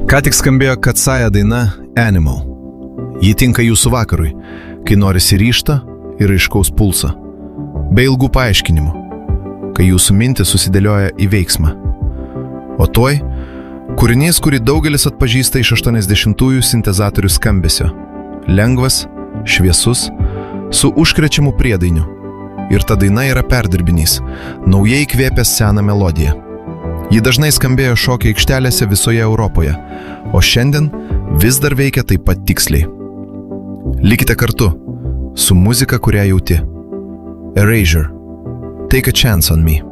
Ką tik skambėjo Katsaja daina Animal. Ji tinka jūsų vakarui, kai norisi ryžto ir aiškaus pulso, be ilgų paaiškinimų, kai jūsų mintis susidėlioja į veiksmą. O tuoj kūrinys, kurį daugelis atpažįsta iš 80-ųjų sintezatorių skambesio. Lengvas, šviesus, su užkrečiamu priedainiu. Ir ta daina yra perdirbinys, naujai įkvėpęs seną melodiją. Ji dažnai skambėjo šokio aikštelėse visoje Europoje, o šiandien vis dar veikia taip pat tiksliai. Likite kartu su muzika, kurią jauti. Erasure. Take a chance on me.